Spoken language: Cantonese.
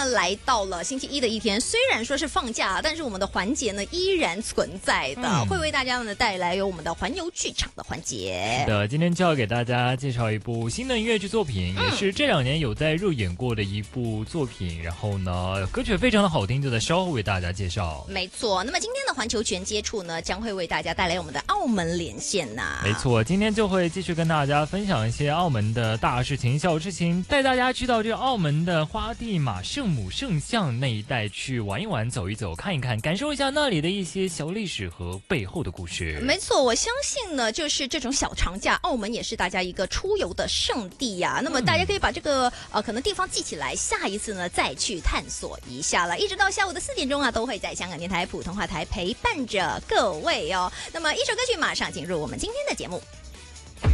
呢来到了星期一的一天，虽然说是放假，但是我们的环节呢依然存在的，会为大家呢带来有我们的环游剧场的环节。 是的，今天就要给大家介绍一部新的音乐剧作品，也是这2年有在热演过的一部作品。然后呢，歌曲非常的好听，就在稍后为大家介绍。 没错，那么今天的环球全接触呢，将会为大家带来我们的澳门连线呐。 没错，今天就会继续跟大家分享一些澳门的大事情、小事情，带大家去到这个澳门的花地马圣母圣像那一带去玩一玩、走一走、看一看，感受一下那里的一些小历史和背后的故事。 没错，我相信呢，就是这种小长假，澳门也是大家一个出游的圣地呀。那么大家可以把这个可能地方记起来，下一次呢再去探索一下了。一直到下午的4点钟啊，都会在香港电台普通话台陪伴着各位哦。那么一首歌曲马上进入我们今天的节目。